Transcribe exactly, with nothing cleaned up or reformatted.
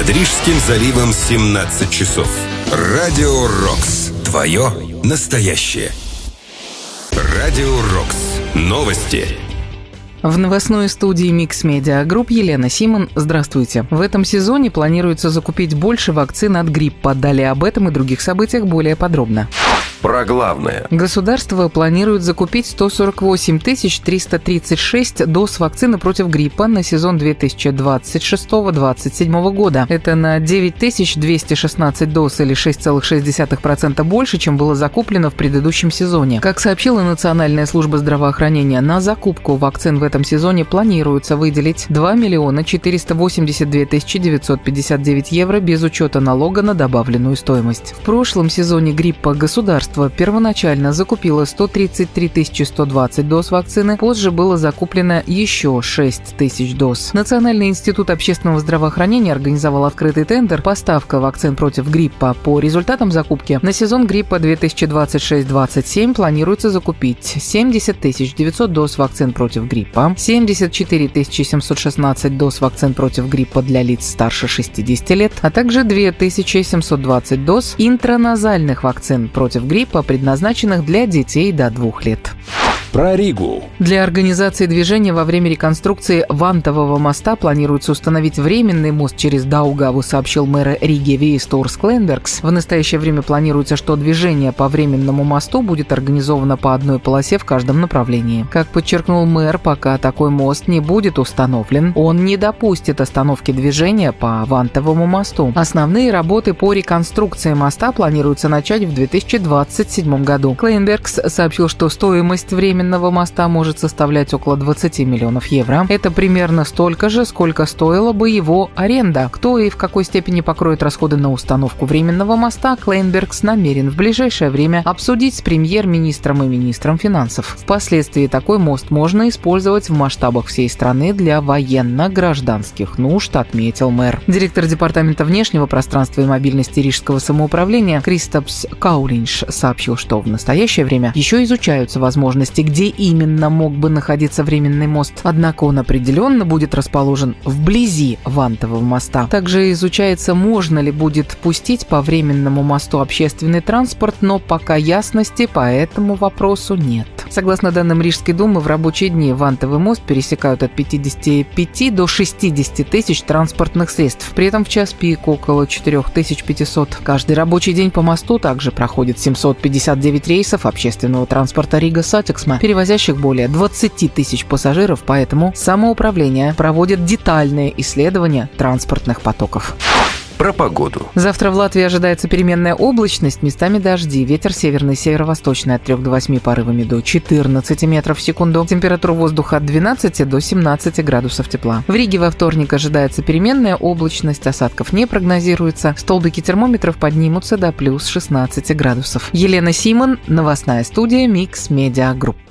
Над Рижским заливом семнадцать часов. Радио Рокс. Твое настоящее. Радио Рокс. Новости. В новостной студии Mix Media Group Елена Симон. Здравствуйте. В этом сезоне планируется закупить больше вакцин от гриппа. Далее об этом и других событиях более подробно. Про главное. Государство планирует закупить сто сорок восемь тысяч триста тридцать шесть доз вакцины против гриппа на сезон две тысячи двадцать шестого — две тысячи двадцать седьмого года. Это на девять тысяч двести шестнадцать доз или шесть целых шесть десятых процента больше, чем было закуплено в предыдущем сезоне. Как сообщила Национальная служба здравоохранения, на закупку вакцин в этом сезоне планируется выделить два миллиона четыреста восемьдесят две тысячи девятьсот пятьдесят девять евро без учета налога на добавленную стоимость. В прошлом сезоне гриппа государство первоначально закупило сто тридцать три тысячи сто двадцать доз вакцины, позже было закуплено еще шесть тысяч доз. Национальный институт общественного здравоохранения организовал открытый тендер «Поставка вакцин против гриппа». По результатам закупки на сезон гриппа две тысячи двадцать шесть — двадцать семь планируется закупить семьдесят тысяч девятьсот доз вакцин против гриппа, семьдесят четыре тысячи семьсот шестнадцать доз вакцин против гриппа для лиц старше шестидесяти лет, а также две тысячи семьсот двадцать доз интраназальных вакцин против гриппа, предназначенных для детей до двух лет. Про Ригу. Для организации движения во время реконструкции Вантового моста планируется установить временный мост через Даугаву, сообщил мэр Риги Виестурс Клейнбергс. В настоящее время планируется, что движение по временному мосту будет организовано по одной полосе в каждом направлении. Как подчеркнул мэр, пока такой мост не будет установлен, он не допустит остановки движения по Вантовому мосту. Основные работы по реконструкции моста планируется начать в две тысячи двадцать седьмом году. Клейнбергс сообщил, что стоимость временного моста может составлять около двадцать миллионов евро. Это примерно столько же, сколько стоила бы его аренда. Кто и в какой степени покроет расходы на установку временного моста, Клейнбергс намерен в ближайшее время обсудить с премьер-министром и министром финансов. Впоследствии такой мост можно использовать в масштабах всей страны для военно-гражданских нужд, отметил мэр. Директор департамента внешнего пространства и мобильности Рижского самоуправления Кристопс Каулинш сообщил, что в настоящее время еще изучаются возможности, где именно мог бы находиться временный мост. Однако он определенно будет расположен вблизи Вантового моста. Также изучается, можно ли будет пустить по временному мосту общественный транспорт, но пока ясности по этому вопросу нет. Согласно данным Рижской думы, в рабочие дни Вантовый мост пересекают от пятидесяти пяти до шестидесяти тысяч транспортных средств. При этом в час пик около четыре тысячи пятьсот. Каждый рабочий день по мосту также проходит семьсот пятьдесят девять рейсов общественного транспорта Рига-Сатексма, перевозящих более двадцати тысяч пассажиров, поэтому самоуправление проводит детальные исследования транспортных потоков. Про погоду. Завтра в Латвии ожидается переменная облачность, местами дожди. Ветер северный, северо-восточный от трёх до восьми порывами до четырнадцати метров в секунду. Температура воздуха от двенадцати до семнадцати градусов тепла. В Риге во вторник ожидается переменная облачность, осадков не прогнозируется. Столбики термометров поднимутся до плюс шестнадцати градусов. Елена Симон, новостная студия Mix Media Group.